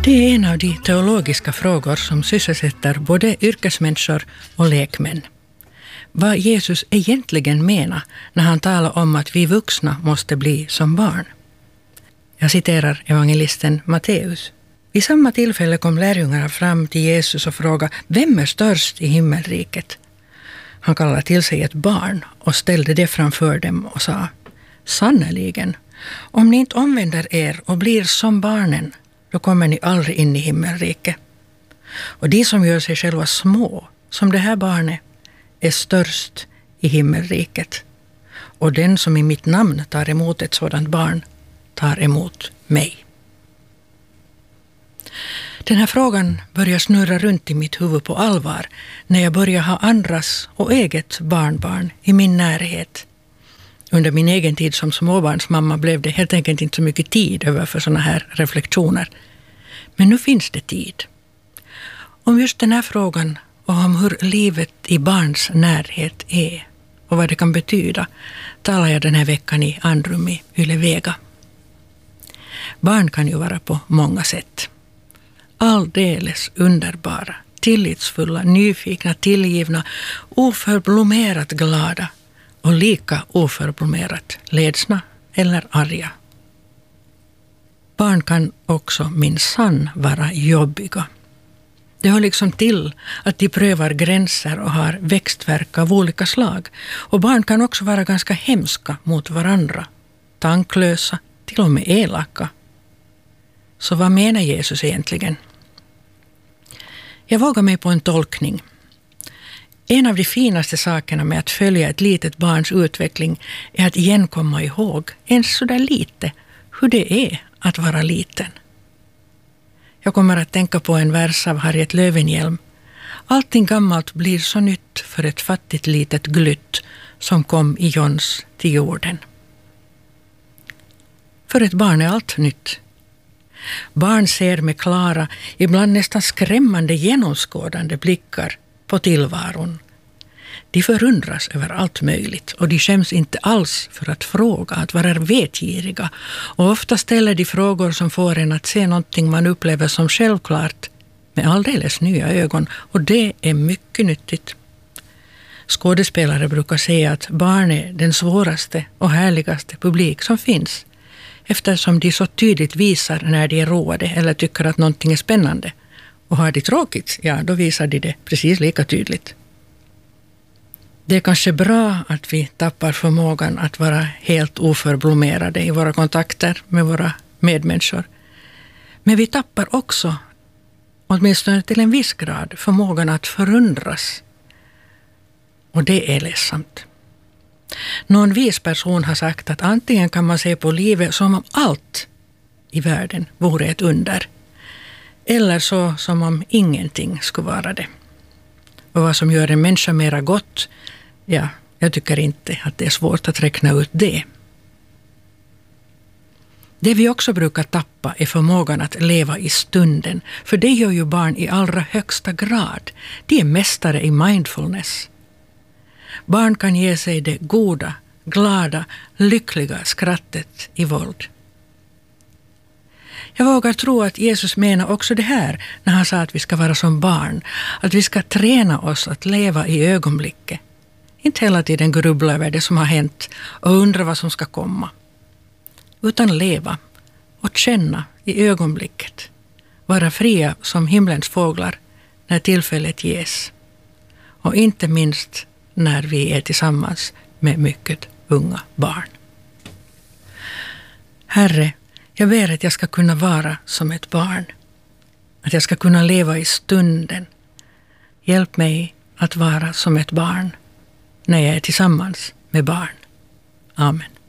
Det är en av de teologiska frågor som sysselsätter både yrkesmänniskor och lekmän. Vad Jesus egentligen menar när han talar om att vi vuxna måste bli som barn. Jag citerar evangelisten Matteus. Vid samma tillfälle kom lärjungarna fram till Jesus och frågade: vem är störst i himmelriket? Han kallade till sig ett barn och ställde det framför dem och sa: sannoliken, om ni inte omvänder er och blir som barnen, då kommer ni aldrig in i himmelriket. Och de som gör sig själva små, som det här barnet, är störst i himmelriket. Och den som i mitt namn tar emot ett sådant barn, tar emot mig. Den här frågan börjar snurra runt i mitt huvud på allvar när jag börjar ha andras och eget barnbarn i min närhet. Under min egen tid som småbarnsmamma blev det helt enkelt inte så mycket tid över för såna här reflektioner. Men nu finns det tid. Om just den här frågan och om hur livet i barns närhet är och vad det kan betyda talar jag den här veckan i Andrum i Yle Vega. Barn kan ju vara på många sätt. Alldeles underbara, tillitsfulla, nyfikna, tillgivna, oförblommerat glada och lika oförblommerat ledsna eller arga. Barn kan också minsann vara jobbiga. Det hör liksom till att de prövar gränser och har växtverk av olika slag. Och barn kan också vara ganska hemska mot varandra, tanklösa, till och med elaka. Så vad menar Jesus egentligen? Jag vågar mig på en tolkning. En av de finaste sakerna med att följa ett litet barns utveckling är att igen komma ihåg, ens så där lite, hur det är att vara liten. Jag kommer att tänka på en vers av Harriet Löwenhjelm. Allting gammalt blir så nytt för ett fattigt litet glytt som kom i Jons till jorden. För ett barn är allt nytt. Barn ser med klara, ibland nästan skrämmande genomskådande blickar på tillvaron. De förundras över allt möjligt och de skäms inte alls för att fråga, att vara vetgiriga. Och ofta ställer de frågor som får en att se någonting man upplever som självklart med alldeles nya ögon, och det är mycket nyttigt. Skådespelare brukar säga att barn är den svåraste och härligaste publik som finns, eftersom de så tydligt visar när de är roade eller tycker att någonting är spännande. Och har de tråkigt, ja, då visar de det precis lika tydligt. Det är kanske bra att vi tappar förmågan att vara helt oförblommerade i våra kontakter med våra medmänniskor. Men vi tappar också, åtminstone till en viss grad, förmågan att förundras. Och det är ledsamt. Någon vis person har sagt att antingen kan man se på livet som om allt i världen vore ett under, eller så som om ingenting skulle vara det. Och vad som gör en människa mera gott, ja, jag tycker inte att det är svårt att räkna ut det. Det vi också brukar tappa är förmågan att leva i stunden, för det gör ju barn i allra högsta grad. De är mästare i mindfulness. Barn kan ge sig det goda, glada, lyckliga skrattet i våld. Jag vågar tro att Jesus menar också det här när han sa att vi ska vara som barn. Att vi ska träna oss att leva i ögonblicket. Inte hela tiden grubbla över det som har hänt och undra vad som ska komma. Utan leva och känna i ögonblicket. Vara fria som himlens fåglar när tillfället ges. Och inte minst när vi är tillsammans med mycket unga barn. Herre, jag ber att jag ska kunna vara som ett barn. Att jag ska kunna leva i stunden. Hjälp mig att vara som ett barn när jag är tillsammans med barn. Amen.